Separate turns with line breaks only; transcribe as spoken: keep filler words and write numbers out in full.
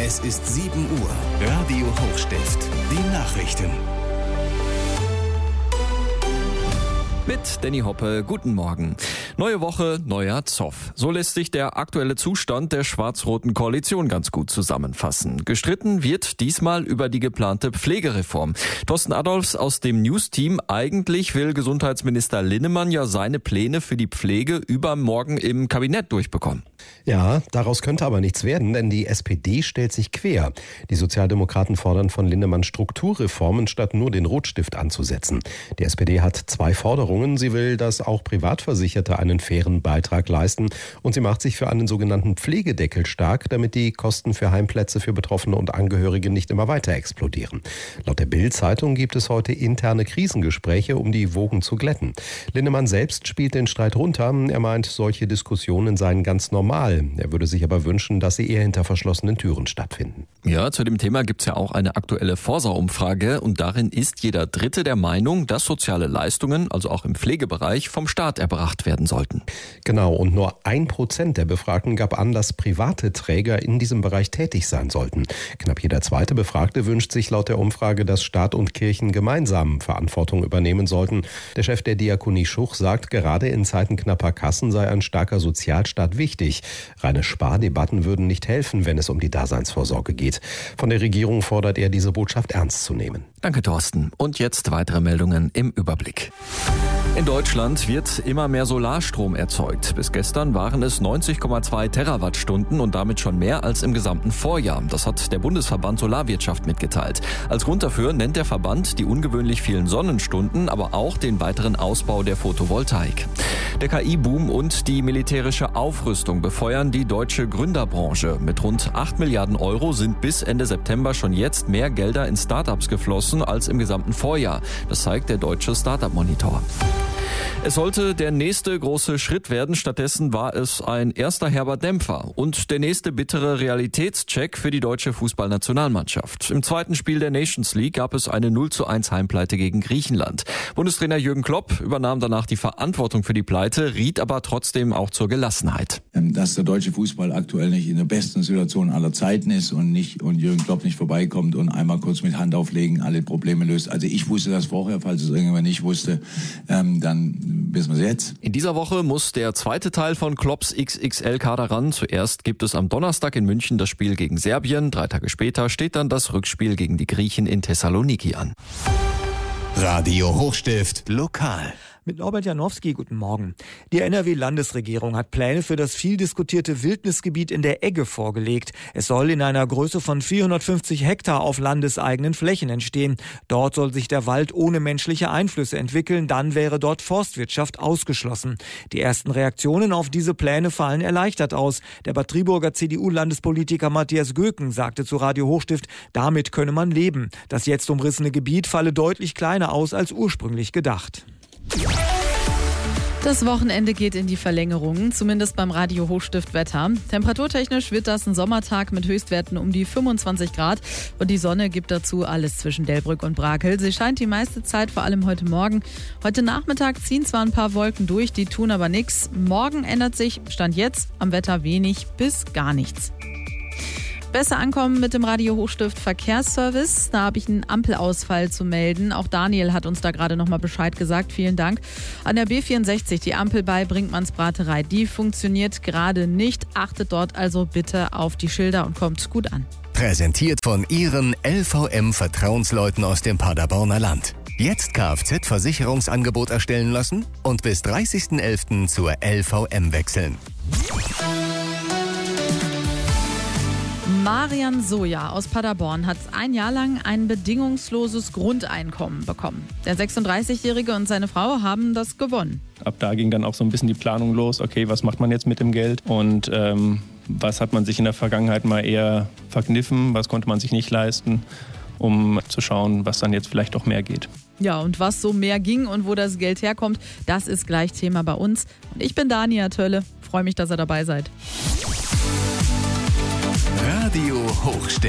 Es ist sieben Uhr. Radio Hochstift. Die Nachrichten.
Mit Danny Hoppe, guten Morgen. Neue Woche, neuer Zoff. So lässt sich der aktuelle Zustand der schwarz-roten Koalition ganz gut zusammenfassen. Gestritten wird diesmal über die geplante Pflegereform. Thorsten Adolphs aus dem News-Team. Eigentlich will Gesundheitsminister Linnemann ja seine Pläne für die Pflege übermorgen im Kabinett durchbekommen.
Ja, daraus könnte aber nichts werden, denn die S P D stellt sich quer. Die Sozialdemokraten fordern von Linnemann Strukturreformen, statt nur den Rotstift anzusetzen. Die S P D hat zwei Forderungen. Sie will, dass auch Privatversicherte einen fairen Beitrag leisten, und sie macht sich für einen sogenannten Pflegedeckel stark, damit die Kosten für Heimplätze für Betroffene und Angehörige nicht immer weiter explodieren. Laut der Bild-Zeitung gibt es heute interne Krisengespräche, um die Wogen zu glätten. Linnemann selbst spielt den Streit runter. Er meint, solche Diskussionen seien ganz normal. Er würde sich aber wünschen, dass sie eher hinter verschlossenen Türen stattfinden.
Ja, zu dem Thema gibt es ja auch eine aktuelle Forsa-Umfrage, und darin ist jeder Dritte der Meinung, dass soziale Leistungen, also auch im Pflegebereich, vom Staat erbracht werden sollten.
Genau, und nur ein Prozent der Befragten gab an, dass private Träger in diesem Bereich tätig sein sollten. Knapp jeder zweite Befragte wünscht sich laut der Umfrage, dass Staat und Kirchen gemeinsam Verantwortung übernehmen sollten. Der Chef der Diakonie Schuch sagt, gerade in Zeiten knapper Kassen sei ein starker Sozialstaat wichtig. Reine Spardebatten würden nicht helfen, wenn es um die Daseinsvorsorge geht. Von der Regierung fordert er, diese Botschaft ernst zu nehmen.
Danke, Thorsten. Und jetzt weitere Meldungen im Überblick. In Deutschland wird immer mehr Solarstrom erzeugt. Bis gestern waren es neunzig Komma zwei Terawattstunden und damit schon mehr als im gesamten Vorjahr. Das hat der Bundesverband Solarwirtschaft mitgeteilt. Als Grund dafür nennt der Verband die ungewöhnlich vielen Sonnenstunden, aber auch den weiteren Ausbau der Photovoltaik. Der K I-Boom und die militärische Aufrüstung befeuern die deutsche Gründerbranche. Mit rund acht Milliarden Euro sind bis Ende September schon jetzt mehr Gelder in Startups geflossen als im gesamten Vorjahr. Das zeigt der deutsche Startup-Monitor. Es sollte der nächste große Schritt werden, stattdessen war es ein erster herber Dämpfer und der nächste bittere Realitätscheck für die deutsche Fußballnationalmannschaft. Im zweiten Spiel der Nations League gab es eine null zu eins Heimpleite gegen Griechenland. Bundestrainer Jürgen Klopp übernahm danach die Verantwortung für die Pleite, riet aber trotzdem auch zur Gelassenheit.
Dass der deutsche Fußball aktuell nicht in der besten Situation aller Zeiten ist und nicht und Jürgen Klopp nicht vorbeikommt und einmal kurz mit Hand auflegen alle Probleme löst. Also ich wusste das vorher, falls es irgendjemand nicht wusste, ähm, dann wissen wir es jetzt.
In dieser Woche muss der zweite Teil von Klopps X X L-Kader ran. Zuerst gibt es am Donnerstag in München das Spiel gegen Serbien. Drei Tage später steht dann das Rückspiel gegen die Griechen in Thessaloniki an.
Radio Hochstift lokal.
Mit Norbert Janowski, guten Morgen. Die N R W-Landesregierung hat Pläne für das viel diskutierte Wildnisgebiet in der Egge vorgelegt. Es soll in einer Größe von vierhundertfünfzig Hektar auf landeseigenen Flächen entstehen. Dort soll sich der Wald ohne menschliche Einflüsse entwickeln, dann wäre dort Forstwirtschaft ausgeschlossen. Die ersten Reaktionen auf diese Pläne fallen erleichtert aus. Der Bad Triburger C D U-Landespolitiker Matthias Göken sagte zu Radio Hochstift, damit könne man leben. Das jetzt umrissene Gebiet falle deutlich kleiner aus als ursprünglich gedacht.
Das Wochenende geht in die Verlängerung, zumindest beim Radio Hochstift Wetter. Temperaturtechnisch wird das ein Sommertag mit Höchstwerten um die fünfundzwanzig Grad und die Sonne gibt dazu alles zwischen Delbrück und Brakel. Sie scheint die meiste Zeit, vor allem heute Morgen. Heute Nachmittag ziehen zwar ein paar Wolken durch, die tun aber nichts. Morgen ändert sich, Stand jetzt, am Wetter wenig bis gar nichts. Besser ankommen mit dem Radio Hochstift Verkehrsservice. Da habe ich einen Ampelausfall zu melden. Auch Daniel hat uns da gerade nochmal Bescheid gesagt. Vielen Dank. An der B vierundsechzig, die Ampel bei Brinkmannsbraterei, die funktioniert gerade nicht. Achtet dort also bitte auf die Schilder und kommt gut an.
Präsentiert von Ihren L V M-Vertrauensleuten aus dem Paderborner Land. Jetzt Kfz-Versicherungsangebot erstellen lassen und bis dreißigsten elften zur L V M wechseln.
Marian Soja aus Paderborn hat ein Jahr lang ein bedingungsloses Grundeinkommen bekommen. Der sechsunddreißigjährige und seine Frau haben das gewonnen.
Ab da ging dann auch so ein bisschen die Planung los. Okay, was macht man jetzt mit dem Geld? Und ähm, was hat man sich in der Vergangenheit mal eher verkniffen? Was konnte man sich nicht leisten? Um zu schauen, was dann jetzt vielleicht doch mehr geht.
Ja, und was so mehr ging und wo das Geld herkommt, das ist gleich Thema bei uns. Und ich bin Dania Tölle. Freue mich, dass ihr dabei seid.
Radio Hochstift.